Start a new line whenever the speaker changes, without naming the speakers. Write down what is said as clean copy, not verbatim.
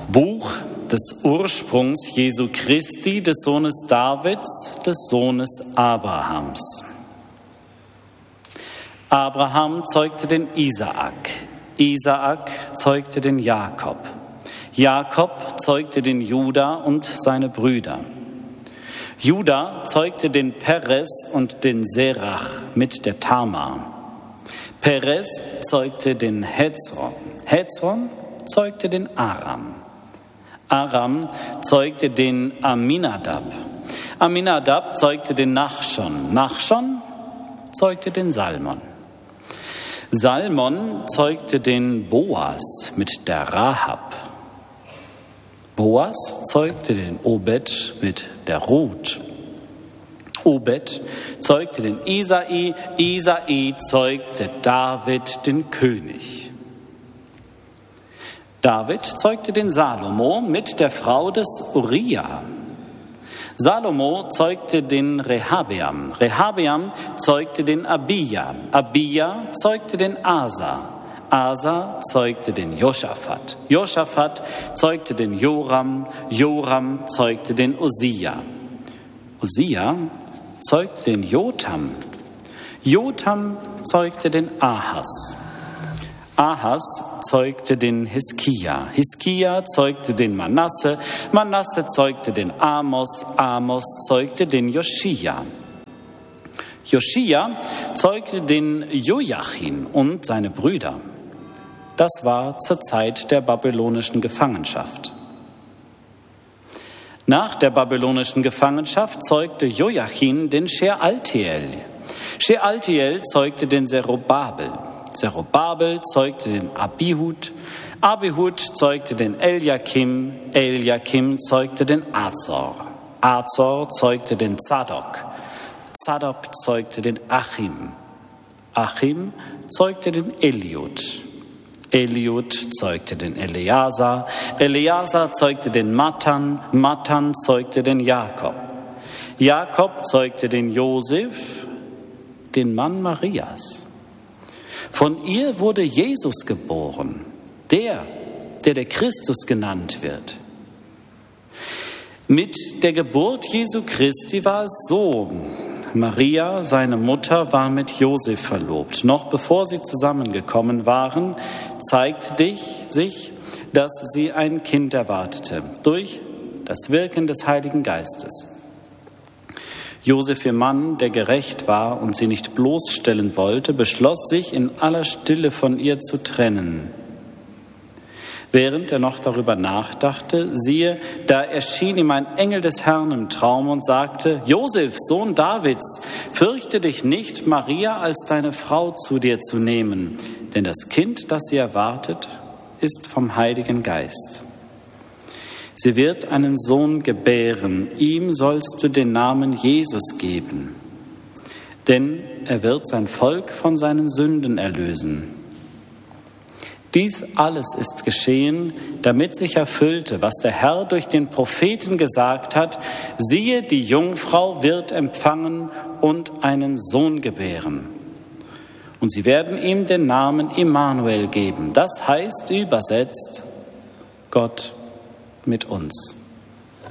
Buch des Ursprungs Jesu Christi, des Sohnes Davids, des Sohnes Abrahams. Abraham zeugte den Isaak, Isaak zeugte den Jakob, Jakob zeugte den Juda und seine Brüder. Juda zeugte den Perez und den Serach mit der Tamar. Perez zeugte den Hezron, Hezron zeugte den Aram. Aram zeugte den Aminadab. Aminadab zeugte den Nachschon. Nachschon zeugte den Salmon. Salmon zeugte den Boas mit der Rahab. Boas zeugte den Obed mit der Ruth. Obed zeugte den Isai. Isai zeugte David, den König. David zeugte den Salomo mit der Frau des Uriah. Salomo zeugte den Rehabeam. Rehabeam zeugte den Abija. Abija zeugte den Asa. Asa zeugte den Josaphat. Josaphat zeugte den Joram. Joram zeugte den Usia. Usia zeugte den Jotam. Jotam zeugte den Ahas. Ahas zeugte den Hiskia. Hiskia zeugte den Manasse. Manasse zeugte den Amos. Amos zeugte den Joschia. Joschia zeugte den Joachim und seine Brüder. Das war zur Zeit der babylonischen Gefangenschaft. Nach der babylonischen Gefangenschaft zeugte Joachim den Shealtiel. Shealtiel zeugte den Zerubabel. Zerubabel zeugte den Abihud. Abihud zeugte den Eliakim. Eliakim zeugte den Azor. Azor zeugte den Zadok. Zadok zeugte den Achim. Achim zeugte den Eliud. Eliud zeugte den Eleazar. Eleazar zeugte den Matan. Matan zeugte den Jakob. Jakob zeugte den Josef, den Mann Marias. Von ihr wurde Jesus geboren, der Christus genannt wird. Mit der Geburt Jesu Christi war es so: Maria, seine Mutter, war mit Josef verlobt. Noch bevor sie zusammengekommen waren, zeigte sich, dass sie ein Kind erwartete, durch das Wirken des Heiligen Geistes. Josef, ihr Mann, der gerecht war und sie nicht bloßstellen wollte, beschloss sich, in aller Stille von ihr zu trennen. Während er noch darüber nachdachte, siehe, da erschien ihm ein Engel des Herrn im Traum und sagte: Josef, Sohn Davids, fürchte dich nicht, Maria als deine Frau zu dir zu nehmen, denn das Kind, das sie erwartet, ist vom Heiligen Geist. Sie wird einen Sohn gebären, ihm sollst du den Namen Jesus geben, denn er wird sein Volk von seinen Sünden erlösen. Dies alles ist geschehen, damit sich erfüllte, was der Herr durch den Propheten gesagt hat: Siehe, die Jungfrau wird empfangen und einen Sohn gebären. Und sie werden ihm den Namen Immanuel geben. Das heißt übersetzt: Gott mit uns.